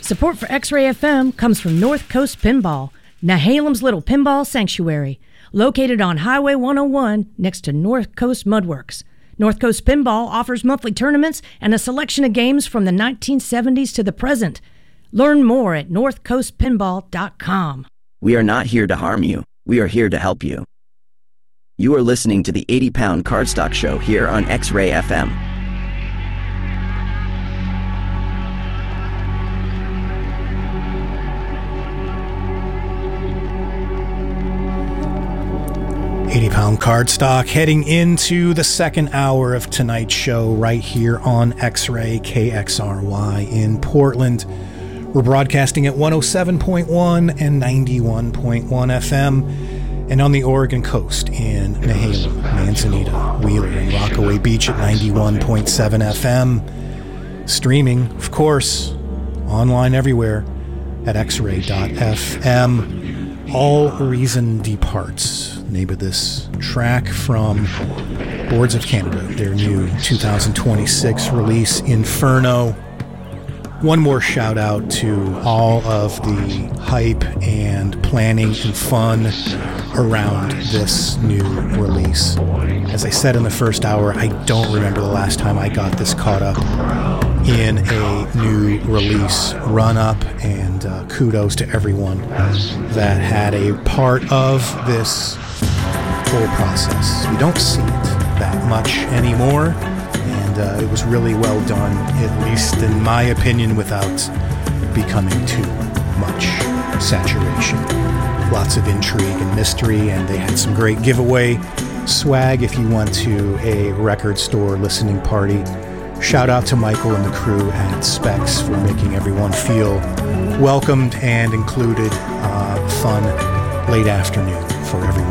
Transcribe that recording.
Support for X-Ray FM comes from North Coast Pinball, Nehalem's little pinball sanctuary, located on Highway 101 next to North Coast Mudworks. North Coast Pinball offers monthly tournaments and a selection of games from the 1970s to the present. Learn more at northcoastpinball.com. We are not here to harm you. We are here to help you. You are listening to the 80-Pound Cardstock Show here on X-Ray FM. £80 Cardstock heading into the second hour of tonight's show right here on X-Ray KXRY in Portland. We're broadcasting at 107.1 and 91.1 FM and on the Oregon coast in Nehalem, Manzanita, Wheeler, and Rockaway Beach at 91.7 FM. Streaming, of course, online everywhere at xray.fm. All Reason Departs. Name of this track from Boards of Canada, their new 2026 release, Inferno. One more shout out to all of the hype and planning and fun around this new release. As I said in the first hour, I don't remember the last time I got this caught up in a new release run-up, and kudos to everyone that had a part of this whole process. We don't see it that much anymore, and it was really well done, at least in my opinion, without becoming too much saturation. Lots of intrigue and mystery, and they had some great giveaway swag if you went to a record store listening party. Shout out to Michael and the crew at Specs for making everyone feel welcomed and included. Fun late afternoon for everyone.